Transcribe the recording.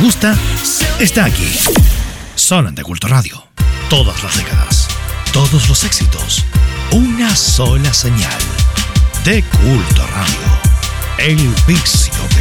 gusta está aquí. Solo en De Culto Radio. Todas las décadas, todos los éxitos, una sola señal. De Culto Radio. El vicio de